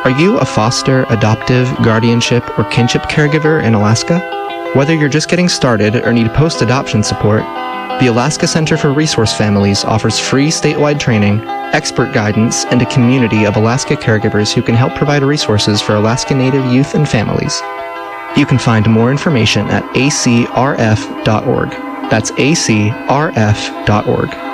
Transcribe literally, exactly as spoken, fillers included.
Are you a foster, adoptive, guardianship, or kinship caregiver in Alaska? Whether you're just getting started or need post-adoption support, the Alaska Center for Resource Families offers free statewide training, expert guidance, and a community of Alaska caregivers who can help provide resources for Alaska Native youth and families. You can find more information at a c r f dot org. That's a c r f dot org.